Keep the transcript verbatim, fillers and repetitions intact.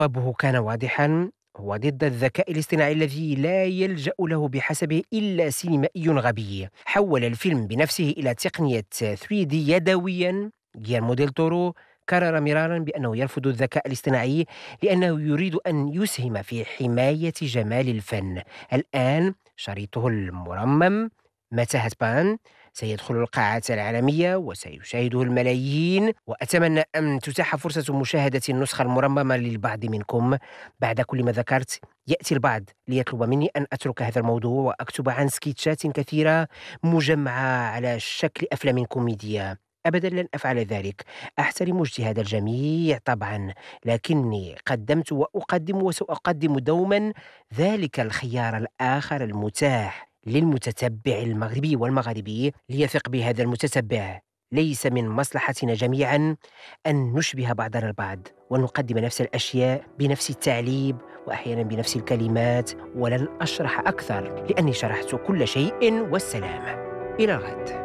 جوابه كان واضحا: هو ضد الذكاء الاصطناعي الذي لا يلجأ له بحسبه إلا سينمائي غبي. حول الفيلم بنفسه إلى تقنية ثري دي يدويا. غيالمو ديل تورو كرر مرارا بأنه يرفض الذكاء الاصطناعي لأنه يريد أن يسهم في حماية جمال الفن. الآن شريطه المرمم متاهة بان سيدخل القاعات العالمية وسيشاهده الملايين، وأتمنى أن تتاح فرصة مشاهدة النسخة المرممة للبعض منكم. بعد كل ما ذكرت، يأتي البعض ليطلب مني أن أترك هذا الموضوع وأكتب عن سكيتشات كثيرة مجمعة على شكل أفلام كوميدية. أبدا لن أفعل ذلك. أحترم اجتهاد الجميع طبعا، لكني قدمت وأقدم وسأقدم دوما ذلك الخيار الآخر المتاح للمتتبع المغربي والمغاربي. ليثق بهذا المتتبع، ليس من مصلحتنا جميعا أن نشبه بعضنا البعض ونقدم نفس الأشياء بنفس التعليب وأحيانا بنفس الكلمات. ولن أشرح أكثر لأني شرحت كل شيء، والسلام. إلى الغد.